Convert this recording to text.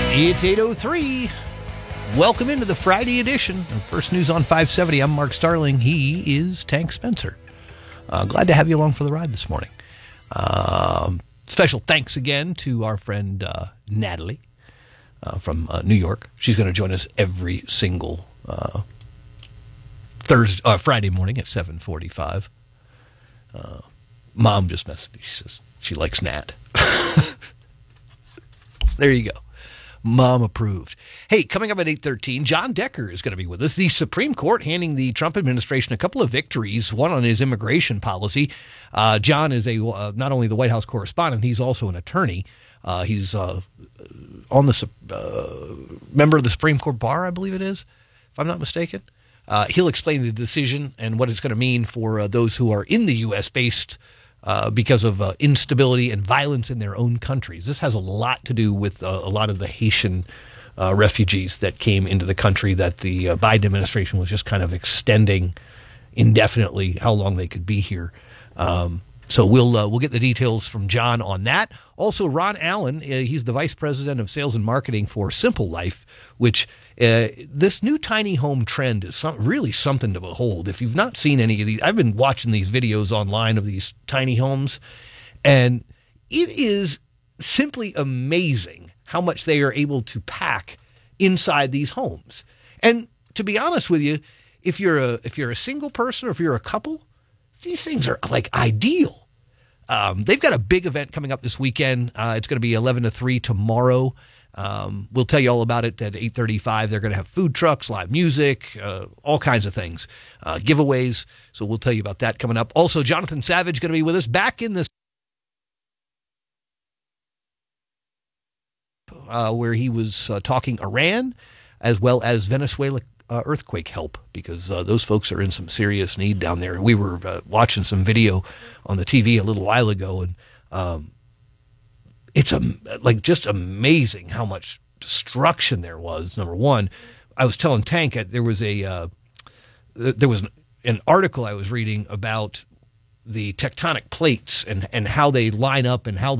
It's 8:03. Welcome into the Friday edition of First News on 570. I'm Mark Starling. He is Tank Spencer. Glad to have you along for the ride this morning. Special thanks again to our friend Natalie from New York. She's going to join us every single Friday morning at 7:45. Mom just messaged me. She says she likes Nat. There you go. Mom approved. Hey, coming up at 8:13, John Decker is going to be with us. The Supreme Court handing the Trump administration a couple of victories, one on his immigration policy. John is not only the White House correspondent, he's also an attorney. He's on the member of the Supreme Court bar, I believe it is, if I'm not mistaken. He'll explain the decision and what it's going to mean for those who are in the U.S. based because of instability and violence in their own countries. This has a lot to do with a lot of the Haitian refugees that came into the country that the Biden administration was just kind of extending indefinitely how long they could be here. So we'll get the details from John on that. Also, Ron Allen, he's the vice president of sales and marketing for Simple Life, which this new tiny home trend is really something to behold. If you've not seen any of these, I've been watching these videos online of these tiny homes, and it is simply amazing how much they are able to pack inside these homes. And to be honest with you, if you're a single person or if you're a couple, these things are like ideal. They've got a big event coming up this weekend. It's going to be 11 to 3 tomorrow. We'll tell you all about it at 8:35. They're going to have food trucks, live music, all kinds of things, giveaways. So we'll tell you about that coming up. Also, Jonathan Savage going to be with us back in this where he was talking Iran as well as Venezuela earthquake help, because those folks are in some serious need down there. We were watching some video on the TV a little while ago, and it's just amazing how much destruction there was. Number one, I was telling Tank there was an article I was reading about the tectonic plates and how they line up and how